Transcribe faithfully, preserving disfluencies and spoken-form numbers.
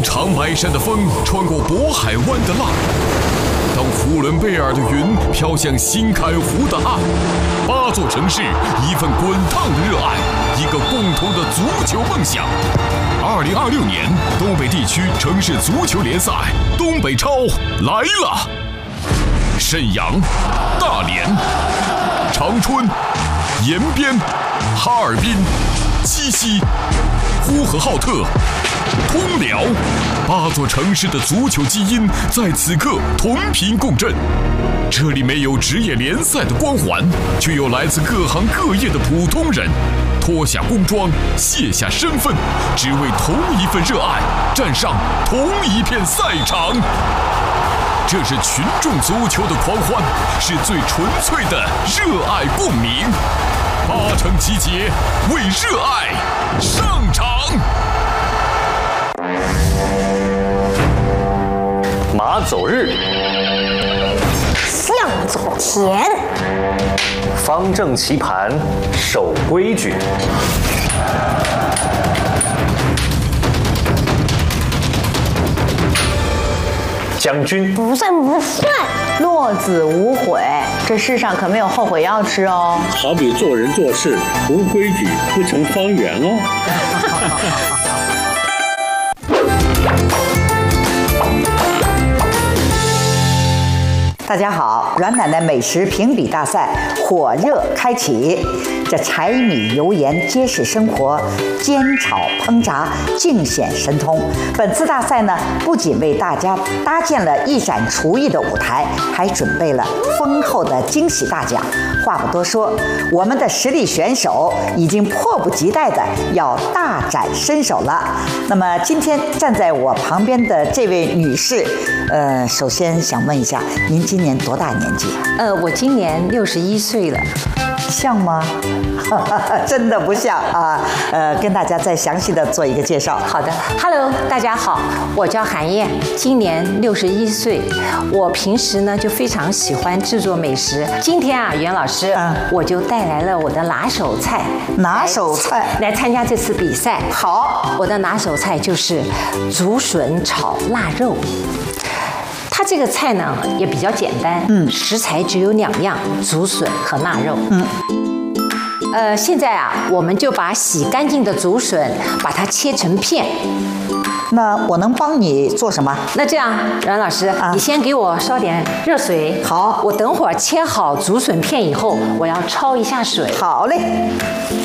长白山的风穿过渤海湾的浪，当呼伦贝尔的云飘向新开湖的岸，八座城市，一份滚烫的热爱，一个共同的足球梦想。二零二六年东北地区城市足球联赛东北超来了！沈阳、大连、长春、延边、哈尔滨、鸡西、呼和浩特、通辽，八座城市的足球基因在此刻同频共振。这里没有职业联赛的光环，却有来自各行各业的普通人，脱下工装，卸下身份，只为同一份热爱，站上同一片赛场。这是群众足球的狂欢，是最纯粹的热爱共鸣。八城集结，为热爱上场。 马走日， 向左田， 方正棋盘，守规矩。将军不算不算， 落子无悔。这世上可没有后悔药吃哦。 好比做人做事无规矩，不成方圆哦。 大家好，阮奶奶美食评比大赛火热开启，这柴米油盐皆是生活，煎炒烹炸尽显神通。本次大赛呢，不仅为大家搭建了一展厨艺的舞台，还准备了丰厚的惊喜大奖。话不多说，我们的实力选手已经迫不及待的要大展身手了。那么今天站在我旁边的这位女士，呃，首先想问一下，您今年多大年纪？ 呃，我今年六十一岁了， 像吗？真的不像啊！呃，跟大家再详细的做一个介绍。 好的 ，Hello， 大家好，我叫韩燕，今年六十一岁。我平时呢就非常喜欢制作美食。今天啊，袁老师，嗯，我就带来了我的拿手菜。 拿手菜来参加这次比赛。 好， 我的拿手菜就是竹笋炒腊肉。它这个菜呢也比较简单，嗯，食材只有两样，竹笋和腊肉，嗯。呃，现在啊，我们就把洗干净的竹笋，把它切成片。 那我能帮你做什么？ 那这样，阮老师，啊、你先给我烧点热水。 好， 我等会儿切好竹笋片以后，我要焯一下水。 好嘞。